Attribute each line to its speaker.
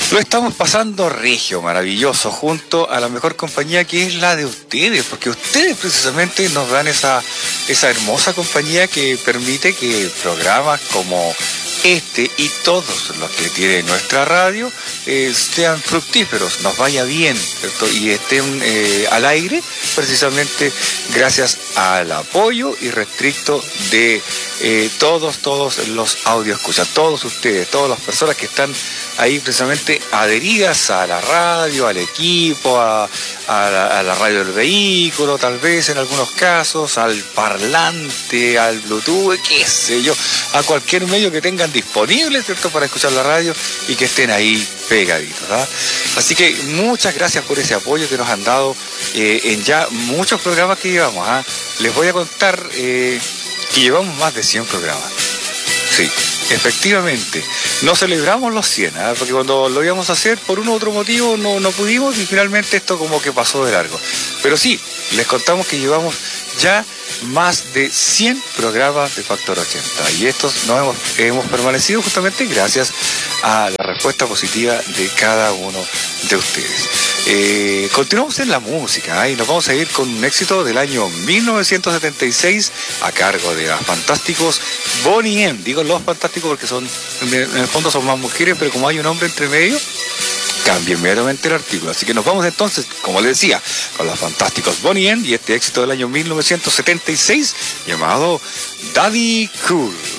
Speaker 1: Lo estamos pasando regio, maravilloso, junto a la mejor compañía que es la de ustedes, porque ustedes precisamente nos dan esa hermosa compañía que permite que programas como este y todos los que tiene nuestra radio sean fructíferos, nos vaya bien, ¿cierto? Y estén al aire precisamente gracias al apoyo irrestricto de todos los audios escuchan, todos ustedes, todas las personas que están ahí precisamente adheridas a la radio, al equipo, a la radio del vehículo, tal vez en algunos casos, al parlante, al Bluetooth, qué sé yo, a cualquier medio que tengan disponible, ¿cierto?, para escuchar la radio y que estén ahí pegaditos, ¿verdad? Así que muchas gracias por ese apoyo que nos han dado en ya muchos programas que llevamos, ¿ah? Les voy a contar que llevamos más de 100 programas. Sí, efectivamente. No celebramos los 100, ¿eh? Porque cuando lo íbamos a hacer por uno u otro motivo no pudimos y finalmente esto como que pasó de largo. Pero sí, les contamos que llevamos ya más de 100 programas de Factor 80 y estos hemos permanecido justamente gracias a la respuesta positiva de cada uno de ustedes. Continuamos en la música, ¿eh? Y nos vamos a ir con un éxito del año 1976 a cargo de los fantásticos Boney M. Digo los fantásticos porque en el fondo son más mujeres, pero como hay un hombre entre medio, cambia inmediatamente el artículo. Así que nos vamos entonces, como les decía, con los fantásticos Boney M y este éxito del año 1976 llamado Daddy Cool.